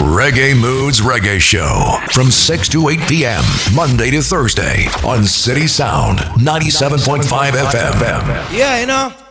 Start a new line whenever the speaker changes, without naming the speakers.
Reggae Moods Reggae Show from 6 to 8 p.m. Monday to Thursday on City Sound 97.5 FM.
Yeah, you know,